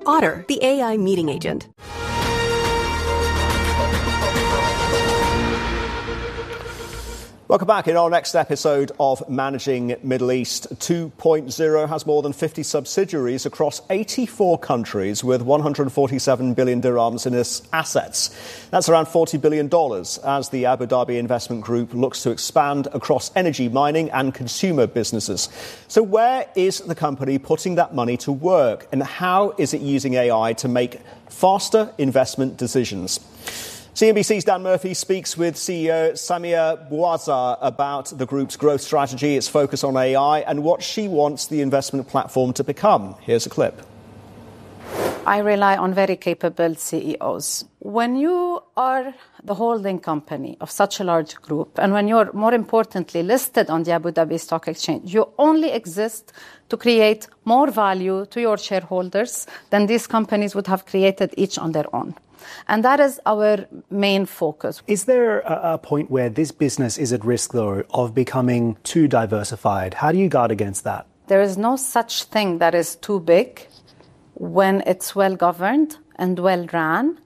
Otter, the AI meeting agent. Welcome back. In our next episode of Managing Middle East 2.0 has more than 50 subsidiaries across 84 countries with 147 billion dirhams in its assets. That's around $40 billion as the Abu Dhabi Investment Group looks to expand across energy, mining and consumer businesses. So where is the company putting that money to work, and how is it using AI to make faster investment decisions? CNBC's Dan Murphy speaks with CEO Samia Bouazza about the group's growth strategy, its focus on AI, and what she wants the investment platform to become. Here's a clip. I rely on very capable CEOs. When you are the holding company of such a large group, and when you're, more importantly, listed on the Abu Dhabi Stock Exchange, you only exist to create more value to your shareholders than these companies would have created each on their own. And that is our main focus. Is there a point where this business is at risk, though, of becoming too diversified? How do you guard against that? There is no such thing that is too big when it's well governed and well ran.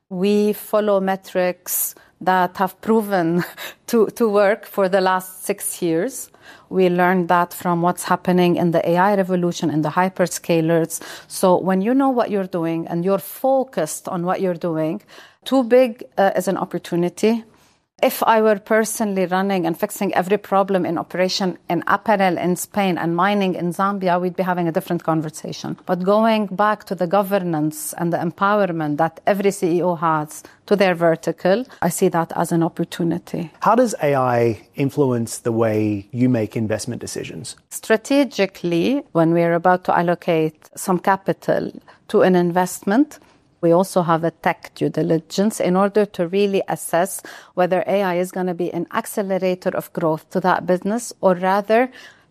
We follow metrics that have proven to work for the last 6 years. We learned that from what's happening in the AI revolution and the hyperscalers. So when you know what you're doing and you're focused on what you're doing, too big is an opportunity. If I were personally running and fixing every problem in operation in apparel in Spain and mining in Zambia, we'd be having a different conversation. But going back to the governance and the empowerment that every CEO has to their vertical, I see that as an opportunity. How does AI influence the way you make investment decisions? Strategically, when we're about to allocate some capital to an investment, we also have a tech due diligence in order to really assess whether AI is going to be an accelerator of growth to that business, or rather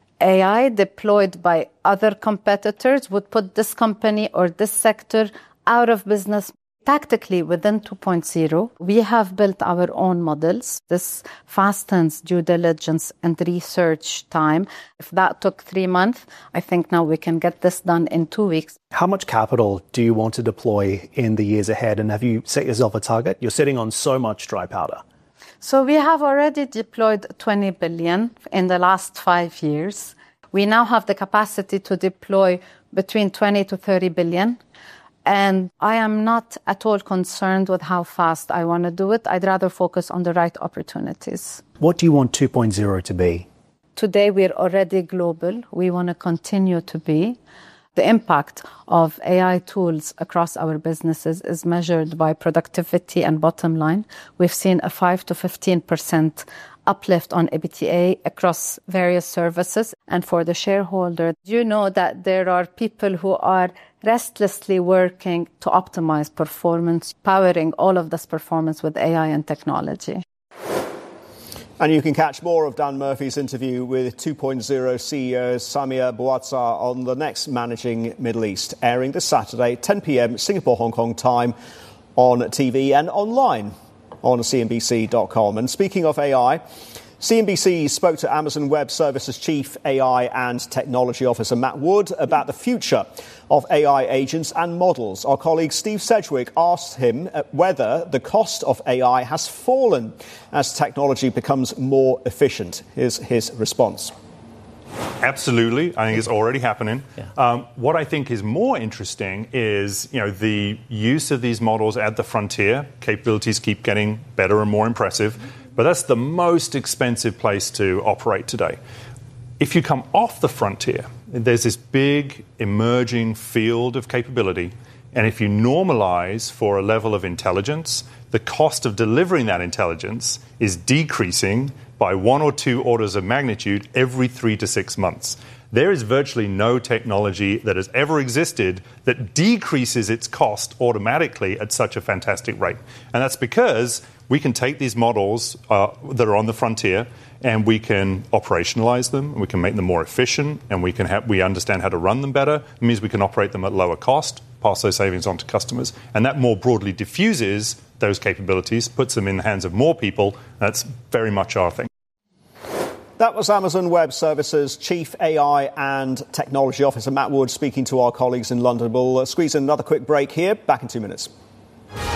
AI deployed by other competitors would put this company or this sector out of business. Tactically, within 2.0, we have built our own models. This fastens due diligence and research time. If that took 3 months, I think now we can get this done in 2 weeks. How much capital do you want to deploy in the years ahead? And have you set yourself a target? You're sitting on so much dry powder. So we have already deployed 20 billion in the last 5 years. We now have the capacity to deploy between 20 to 30 billion. And I am not at all concerned with how fast I want to do it. I'd rather focus on the right opportunities. What do you want 2.0 to be? Today, we're already global. We want to continue to be. The impact of AI tools across our businesses is measured by productivity and bottom line. We've seen a 5 to 15% uplift on EBITDA across various services. And for the shareholder, you know that there are people who are restlessly working to optimize performance, powering all of this performance with AI and technology. And you can catch more of Dan Murphy's interview with 2.0 CEO Samia Bouazza on the next Managing Middle East, airing this Saturday, 10 p.m. Singapore, Hong Kong time on TV and online on CNBC.com. And speaking of AI, CNBC spoke to Amazon Web Services Chief AI and Technology Officer Matt Wood about the future of AI agents and models. Our colleague Steve Sedgwick asked him whether the cost of AI has fallen as technology becomes more efficient. Here's his response. Absolutely. I think it's already happening. Yeah. What I think is more interesting is, the use of these models at the frontier. Capabilities keep getting better and more impressive. But that's the most expensive place to operate today. If you come off the frontier, there's this big emerging field of capability. And if you normalize for a level of intelligence, the cost of delivering that intelligence is decreasing by 1 or 2 orders of magnitude every 3 to 6 months. There is virtually no technology that has ever existed that decreases its cost automatically at such a fantastic rate. And that's because we can take these models that are on the frontier and we can operationalize them, and we can make them more efficient, and we understand how to run them better. It means we can operate them at lower cost, pass those savings on to customers, and that more broadly diffuses those capabilities, puts them in the hands of more people. That's very much our thing. That was Amazon Web Services Chief AI and Technology Officer Matt Wood speaking to our colleagues in London. We'll squeeze in another quick break here. Back in 2 minutes.